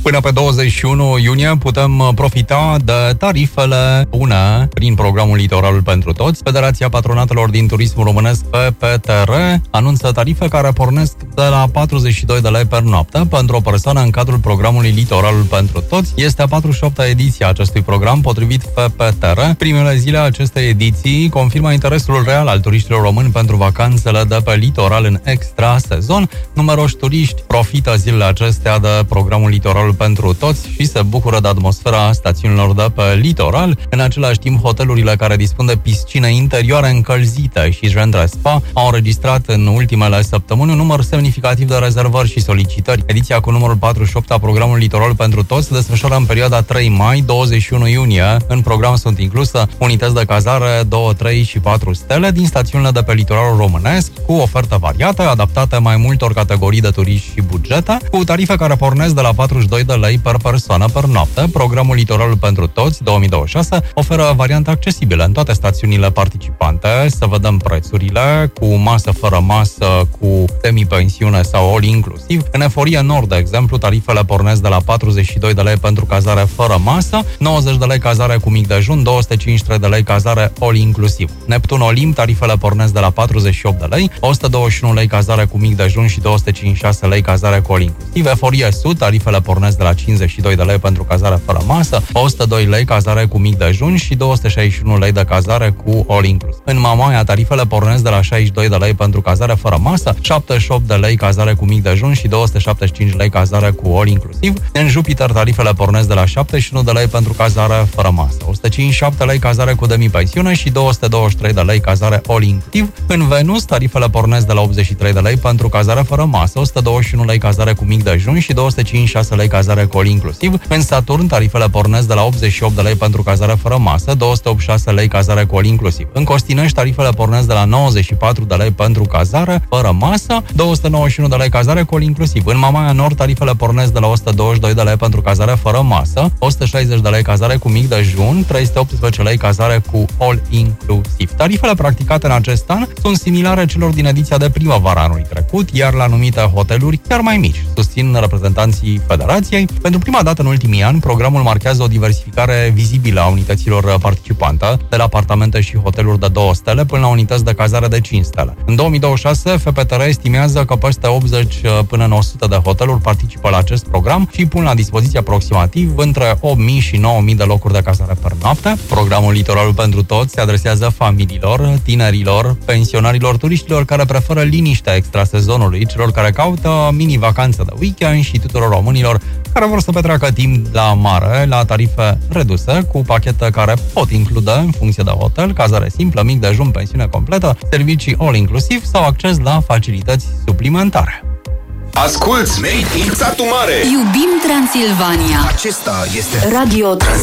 Până pe 21 iunie putem profita de tarifele bune prin programul Litoralul pentru Toți. Federația Patronatelor din Turismul Românesc, FPTR, anunță tarife care pornesc de la 42 de lei per noapte pentru o persoană în cadrul programului Litoralul pentru Toți. Este a 48-a ediție a acestui program, potrivit FPTR. Primele zile acestei ediții confirmă interesul real al turiștilor români pentru vacanțele de pe litoral în extra sezon. Numeroși turiști profită zilele acestea de programul Litoralul pentru Toți și se bucură de atmosfera stațiunilor de pe litoral. În același timp, hotelurile care dispun de piscine interioare încălzite și gendre spa au înregistrat în ultimele săptămâni un număr semnificativ de rezervări și solicitări. Ediția cu numărul 48 a programului Litoralul pentru Toți se desfășoară în perioada 3 mai-21 iunie. În program sunt incluse unități de cazare 2, 3 și 4 stele din stațiunile de pe litoralul românesc, cu ofertă variată, adaptate mai multor categorii de turiști și bugete, cu tarife care pornesc de la 42 de lei per persoană per noapte. Programul Litoralul pentru Toți 2026 oferă variante accesibile în toate stațiunile participante. Să vedem prețurile: cu masă, fără masă, cu semi-pensiune sau all inclusiv. În Eforie Nord, de exemplu, tarifele pornesc de la 42 de lei pentru cazare fără masă, 90 de lei cazare cu mic dejun, 253 de lei cazare all inclusiv. Neptun Olimp, tarifele pornesc de la 48 de lei, 121 lei cazare cu mic dejun și 256 lei cazare cu all inclusiv. Eforie Sud, tarifele pornesc de la 52 de lei pentru cazare fără masă, 102 lei cazare cu mic dejun și 261 lei de cazare cu all inclusiv. În Mamaia, tarifele pornesc de la 62 de lei pentru cazare fără masă, 78 de lei cazare cu mic dejun și 275 lei cazare cu all inclusiv. În Jupiter, tarifele pornesc de la 71 de lei pentru cazare fără masă, 157 lei cazare cu demi-pensiune și 223 de lei cazare all inclusiv. În Venus, tarifele pornesc de la 83 de lei pentru cazare fără masă, 121 lei cazare cu mic dejun și 256 lei cazare cu all inclusiv. În Saturn, tarifele pornesc de la 88 de lei pentru cazare fără masă, 286 lei cazare cu all inclusiv. În Costinești, tarifele pornesc de la 94 de lei pentru cazare fără masă, 291 de lei cazare cu all inclusiv. În Mamaia Nord, tarifele pornesc de la 122 de lei pentru cazare fără masă, 160 de lei cazare cu mic dejun, 318 lei cazare cu all inclusiv. Tarifele practicate în acest an sunt similare celor din ediția de primăvară anului trecut, iar la anumite hoteluri chiar mai mici, susțin reprezentanții Federației. Pentru prima dată în ultimii ani, programul marchează o diversificare vizibilă a unităților participante, de la apartamente și hoteluri de 2 stele până la unități de cazare de 5 stele. În 2026, FPTR estimează că peste 80 până în 100 de hoteluri participă la acest program și pun la dispoziție aproximativ între 8.000 și 9.000 de locuri de cazare per noapte. Programul Litoralul pentru Toți se adresează familiilor, tinerilor, pensionarilor, turiștilor care preferă liniștea extrasezonului, celor care caută mini-vacanță de weekend și tuturor românilor care vor să petreacă timp la mare, la tarife reduse, cu pachete care pot include, în funcție de hotel, cazare simplă, mic dejun, pensiune completă, servicii all inclusiv sau acces la facilități suplimentare. Asculți Made in Satu Mare! Iubim Transilvania! Acesta este Radio